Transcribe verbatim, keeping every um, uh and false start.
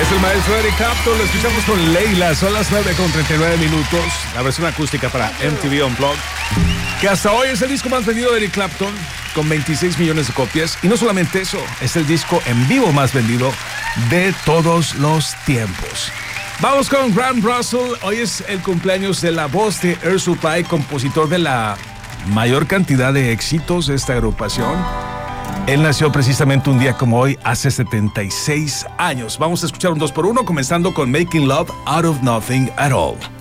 Es el maestro Eric Clapton, lo escuchamos con Leila, son las nueve con treinta y nueve minutos, la versión acústica para M T V Unplugged, que hasta hoy es el disco más vendido de Eric Clapton, con veintiséis millones de copias, y no solamente eso, es el disco en vivo más vendido de todos los tiempos. Vamos con Graham Russell, hoy es el cumpleaños de la voz de Air Supply, compositor de la mayor cantidad de éxitos de esta agrupación. Él nació precisamente un día como hoy, hace setenta y seis años. Vamos a escuchar un dos por uno, comenzando con Making Love Out of Nothing at All.